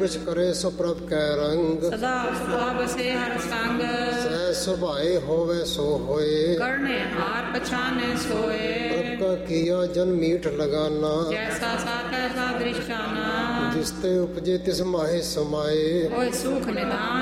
ਕੁਛ ਕਰੇ ਸੋ ਪ੍ਰਭ ਕੈ ਰੰਗ, ਸਦਾ ਸੁਭਾਵ ਸੇ ਹਰ ਸੰਗ। ਸਹਿ ਸੁਭਾਏ ਹੋਵੇ ਸੋ ਹੋਏ, ਕਰਨੇ ਹਾਰ ਪਛਾਨੇ ਸੋਏ। ਪ੍ਰਭ ਕਾ ਕੀਆ ਜਨ ਮੀਠ ਲਗਾਨਾ, ਜੈਸਾ ਸਾਥ ਐਸਾ ਦ੍ਰਿਸ਼ਾਨਾ। ਜਿਸ ਤੇ ਉਪਜੇ ਤਿਸ ਮਾਹੇ ਸਮਾਏ। ਹੋਏ ਸੁਖ ਨਿਦਾਨ